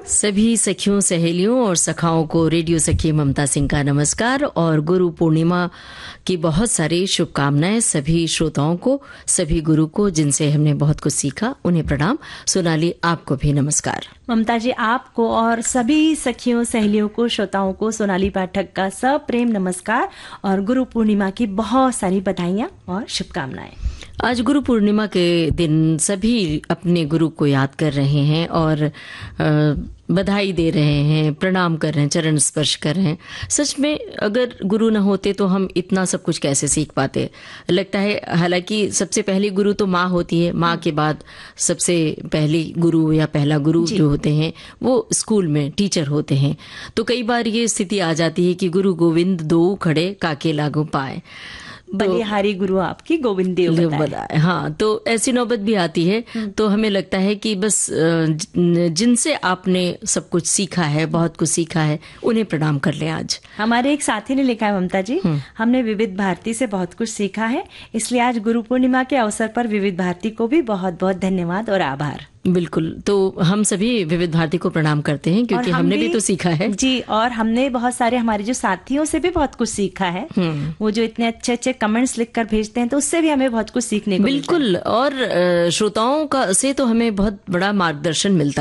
सभी सखियों, सहेलियों और सखाओं को रेडियो सखी ममता सिंह का नमस्कार और गुरु पूर्णिमा की बहुत सारी शुभकामनाएं सभी श्रोताओं को, सभी गुरु को जिनसे हमने बहुत कुछ सीखा, उन्हें प्रणाम। सोनाली, आपको भी नमस्कार। ममता जी, आपको और सभी सखियों, सहेलियों को, श्रोताओं को सोनाली पाठक का सब प्रेम नमस्कार और गुरु पूर्णिमा की बहुत सारी बधाइयां और शुभकामनाएं। आज गुरु पूर्णिमा के दिन सभी अपने गुरु को याद कर रहे हैं और बधाई दे रहे हैं, प्रणाम कर रहे हैं, चरण स्पर्श कर रहे हैं। सच में अगर गुरु न होते तो हम इतना सब कुछ कैसे सीख पाते। लगता है हालांकि सबसे पहली गुरु तो माँ होती है, माँ के बाद सबसे पहली गुरु या पहला गुरु जो होते हैं वो स्कूल में टीचर होते हैं। तो कई बार ये स्थिति आ जाती है कि गुरु गोविंद दो खड़े काके लागू पाए, बलिहारी गुरु आपकी गोविंद देव बताए। हाँ, तो ऐसी नौबत भी आती है। तो हमें लगता है कि बस जिनसे आपने सब कुछ सीखा है, बहुत कुछ सीखा है, उन्हें प्रणाम कर लें। आज हमारे एक साथी ने लिखा है, ममता जी, हमने विविध भारती से बहुत कुछ सीखा है, इसलिए आज गुरु पूर्णिमा के अवसर पर विविध भारती को भी बहुत बहुत धन्यवाद और आभार। बिल्कुल, तो हम सभी विविध भारती को प्रणाम करते हैं क्योंकि हमने भी तो सीखा है जी। और हमने बहुत सारे हमारे जो साथियों से भी बहुत कुछ सीखा है। वो जो इतने अच्छे अच्छे कमेंट्स लिखकर भेजते हैं, तो उससे भी हमें बहुत कुछ सीखने को बिल्कुल। और श्रोताओं का से तो हमें बहुत बड़ा मार्गदर्शन मिलता